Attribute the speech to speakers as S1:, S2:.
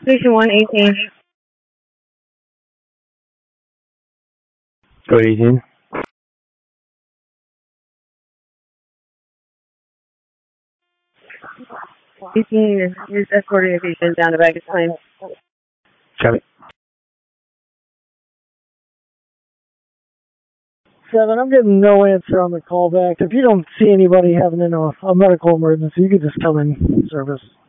S1: Station 118.
S2: Go 18.
S1: Is escorting a patient down to baggage claim.
S2: Copy.
S3: 7, I'm getting no answer on the callback. If you don't see anybody having a medical emergency, you can just come in service.